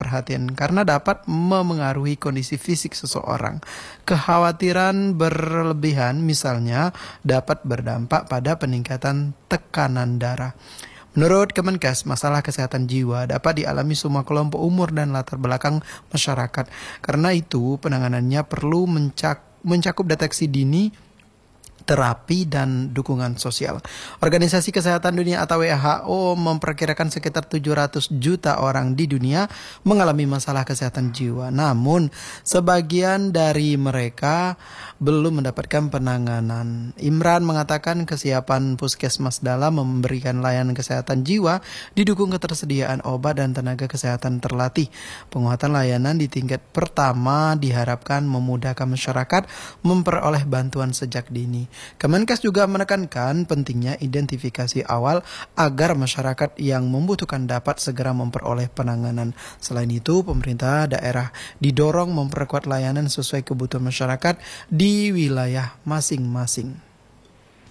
perhatian karena dapat memengaruhi kondisi fisik seseorang. Kekhawatiran berlebihan misalnya dapat berdampak pada peningkatan tekanan darah. Menurut Kemenkes, masalah kesehatan jiwa dapat dialami semua kelompok umur dan latar belakang masyarakat. Karena itu, penanganannya perlu mencakup deteksi dini, terapi, dan dukungan sosial. Organisasi Kesehatan Dunia atau WHO memperkirakan sekitar 700 juta orang di dunia mengalami masalah kesehatan jiwa. Namun, sebagian dari mereka belum mendapatkan penanganan. Imran mengatakan kesiapan puskesmas dalam memberikan layanan kesehatan jiwa didukung ketersediaan obat dan tenaga kesehatan terlatih. Penguatan layanan di tingkat pertama diharapkan memudahkan masyarakat memperoleh bantuan sejak dini. Kemenkes juga menekankan pentingnya identifikasi awal agar masyarakat yang membutuhkan dapat segera memperoleh penanganan. Selain itu, pemerintah daerah didorong memperkuat layanan sesuai kebutuhan masyarakat di wilayah masing-masing.